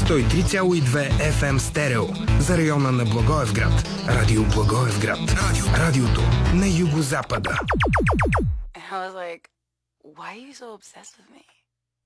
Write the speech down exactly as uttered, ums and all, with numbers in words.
сто и три цяло и две еф ем стерео за района на Благоевград. Радио Благоевград. Радио. Радиото на югозапада. I was like, why are you so obsessed with me?